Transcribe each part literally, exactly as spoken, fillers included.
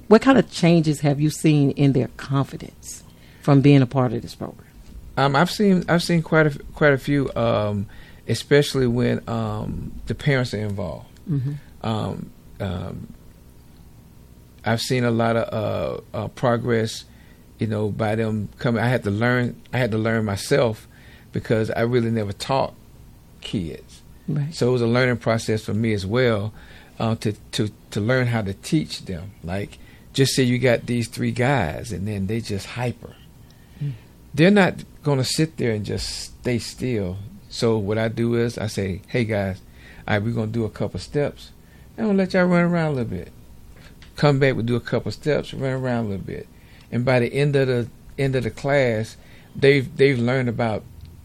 what kind of changes have you seen in their confidence from being a part of this program? Um, I've seen I've seen quite a quite a few, um, especially when um, the parents are involved. Mm-hmm. Um, um, I've seen a lot of uh, uh, progress, you know, by them coming. I had to learn. I had to learn myself because I really never taught kids. Right. So it was a learning process for me as well, uh, to to to learn how to teach them. Like, just say you got these three guys, and then they just hyper. Mm. They're not going to sit there and just stay still. So what I do is I say, "Hey guys, all right, we're going to do a couple steps. I'm going to let y'all run around a little bit. Come back, we do a couple steps, run around a little bit." And by the end of the end of the class, they've they've learned about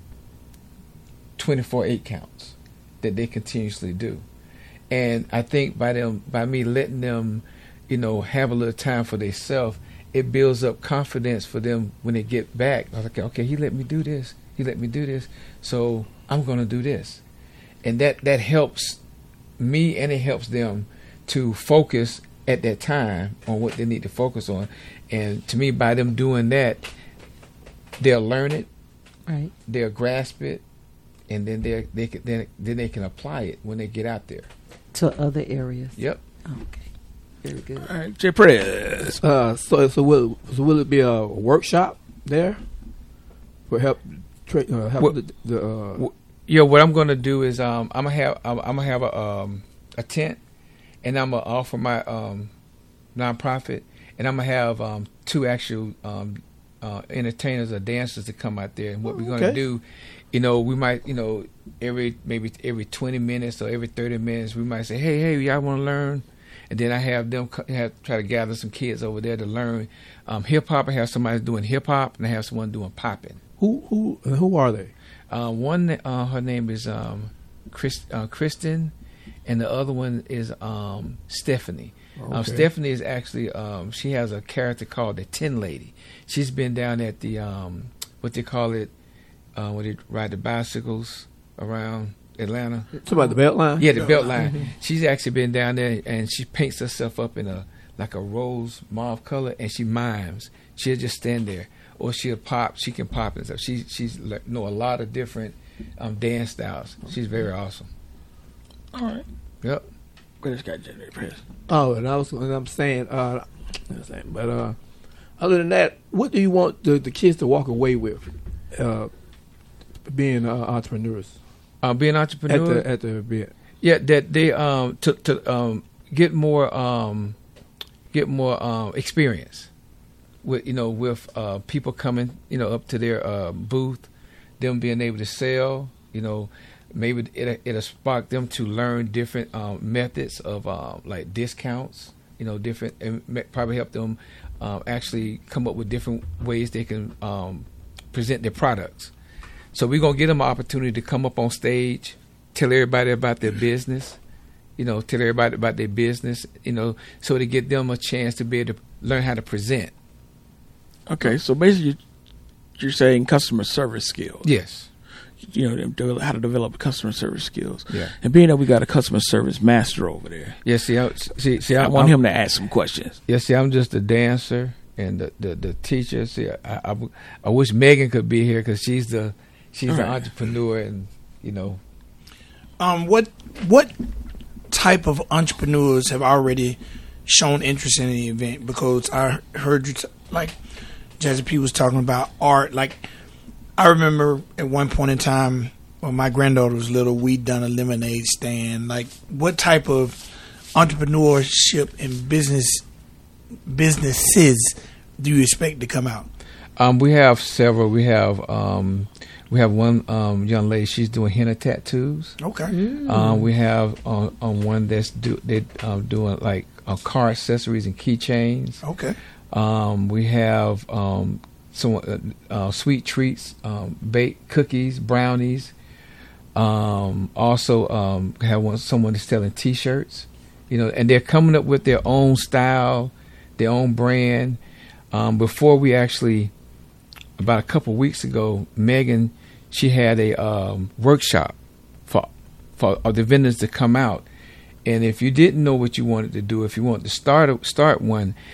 twenty-four eight counts that they continuously do. And I think by them by me letting them, you know, have a little time for themselves, it builds up confidence for them when they get back. I was like, okay, he let me do this. He let me do this. So I'm going to do this. And that, that helps me, and it helps them to focus at that time on what they need to focus on. And to me, by them doing that, they'll learn it, right? They'll grasp it, and then they they can then, then they can apply it when they get out there to other areas. Yep. Okay. Very good. All right, Jay Perez. Uh, so so will so will it be a workshop there for help tra- uh, help what, the, the uh, what, yeah? What I'm going to do is um I'm gonna have I'm, I'm gonna have a um a tent, and I'm gonna offer my um nonprofit, and I'm gonna have um two actual um uh, entertainers or dancers to come out there. And what we're gonna okay. do, you know, we might, you know, every maybe every twenty minutes or every thirty minutes, we might say, hey, hey, y'all want to learn? And then I have them have, try to gather some kids over there to learn um, hip hop. I have somebody doing hip hop, and I have someone doing popping. Who who who are they? Uh, one, uh, her name is um, Chris, uh, Kristen, and the other one is um, Stephanie. Okay. Um, Stephanie is actually um, she has a character called the Tin Lady. She's been down at the um, what they call it, uh, where they ride the bicycles around Atlanta. Talking about the Beltline? Yeah, the Beltline. Mm-hmm. She's actually been down there, and she paints herself up in a like a rose mauve color, and she mimes. She'll just stand there, or she'll pop. She can pop and stuff. She she's like, know a lot of different um, dance styles. She's very awesome. All right. Yep. What got Jay Perez? Oh, and I was and I'm saying, uh, I'm saying, but uh, other than that, what do you want the, the kids to walk away with, uh, being uh, entrepreneurs? Uh, being entrepreneur at the at the bit. Yeah, that they um to to um get more um get more um experience with you know with uh people coming you know up to their uh, booth, them being able to sell, you know, maybe it it'll spark them to learn different um, methods of uh, like discounts, you know, different, and probably help them um, actually come up with different ways they can um, present their products. So we're gonna give them an opportunity to come up on stage, tell everybody about their business, you know, tell everybody about their business, you know, so to get them a chance to be able to learn how to present. Okay, so basically, you're saying customer service skills. Yes. You know, how to develop customer service skills. Yeah. And being that we got a customer service master over there. Yeah. See, I, see, see, I, I want I'm, him to ask some questions. Yeah. See, I'm just a dancer and the the, the teacher. See, I, I I wish Megan could be here because she's the she's All the right. entrepreneur, and you know. Um, what what type of entrepreneurs have already shown interest in the event? Because I heard you t- like Jazzy P was talking about art. Like I remember at one point in time when my granddaughter was little, we'd done a lemonade stand. Like what type of entrepreneurship and business businesses do you expect to come out? Um, we have several. We have um, we have one um, young lady. She's doing henna tattoos. Okay. Mm. Um, we have uh, um, one that's do they um, doing like uh, car accessories and keychains. Okay. Um, we have um, some uh, uh, sweet treats, um, baked cookies, brownies. Um, also, um, have one someone that's selling T-shirts. You know, and they're coming up with their own style, their own brand. Um, before we actually, about a couple of weeks ago, Megan, she had a um, workshop for for uh, the vendors to come out. And if you didn't know what you wanted to do, if you wanted to start a, start one,